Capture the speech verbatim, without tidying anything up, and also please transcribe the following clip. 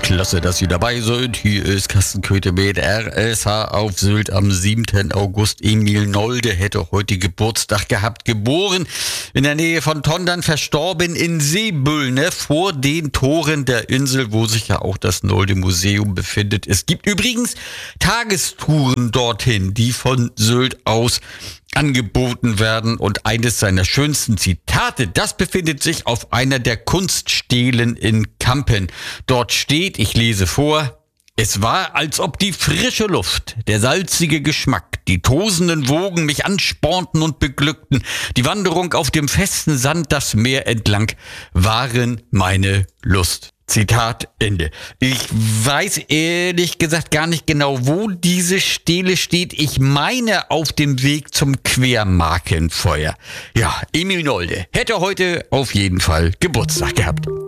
Klasse, dass Sie dabei sind. Hier ist Carsten Köthe mit R S H auf Sylt am siebten August. Emil Nolde hätte heute Geburtstag gehabt. Geboren in der Nähe von Tondern, verstorben in Seebüllne vor den Toren der Insel, wo sich ja auch das Nolde-Museum befindet. Es gibt übrigens Tagestouren dorthin, die von Sylt aus angeboten werden, und eines seiner schönsten Zitate, das befindet sich auf einer der Kunststelen in Kampen. Dort steht, ich lese vor: Es war, als ob die frische Luft, der salzige Geschmack, die tosenden Wogen mich anspornten und beglückten. Die Wanderung auf dem festen Sand, das Meer entlang, waren meine Lust. Zitat Ende. Ich weiß ehrlich gesagt gar nicht genau, wo diese Stele steht. Ich meine auf dem Weg zum Quermarkenfeuer. Ja, Emil Nolde hätte heute auf jeden Fall Geburtstag gehabt.